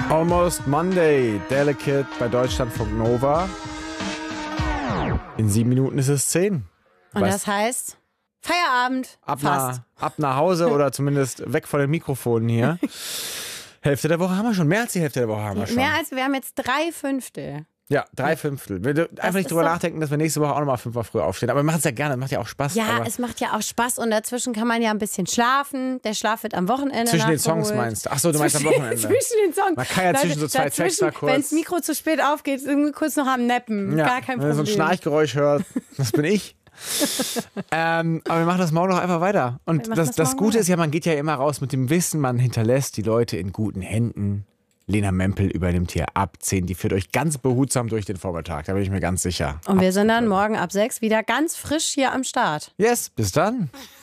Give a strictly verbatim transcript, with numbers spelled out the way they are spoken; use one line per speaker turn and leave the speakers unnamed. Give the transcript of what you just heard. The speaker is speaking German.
Almost Monday, Delicate bei Deutschlandfunk Nova. In sieben Minuten ist es zehn.
Und weißt, das heißt Feierabend.
Ab,
fast.
Nach, ab nach Hause oder zumindest weg von den Mikrofonen hier. Hälfte der Woche haben wir schon. Mehr als die Hälfte der Woche haben wir schon.
Mehr als, wir haben jetzt drei Fünftel.
Ja, drei Fünftel. Wir dürfen einfach nicht drüber nachdenken, dass wir nächste Woche auch nochmal fünfmal früher aufstehen. Aber wir machen es ja gerne, macht ja auch Spaß.
Ja,
aber
es macht ja auch Spaß und dazwischen kann man ja ein bisschen schlafen. Der Schlaf wird am Wochenende
Zwischen den
nachgeholt.
Songs meinst du? Achso, du meinst am
Zwischen-
Wochenende.
Zwischen den Songs.
Man kann ja zwischen so zwei Tracks da kurz.
Wenn das Mikro zu spät aufgeht, irgendwie kurz noch am Neppen.
Ja,
Gar kein
wenn ihr
Problem.
so ein Schnarchgeräusch hört, das bin ich. ähm, aber wir machen das morgen noch einfach weiter. Und
Wir machen
das,
das
das
morgen
Gute
weiter.
ist ja, man geht ja immer raus mit dem Wissen, man hinterlässt die Leute in guten Händen. Lena Mempel übernimmt hier ab zehn. Die führt euch ganz behutsam durch den Vormittag. Da bin ich mir ganz sicher.
Und wir sind dann morgen ab sechs wieder ganz frisch hier am Start.
Yes, bis dann.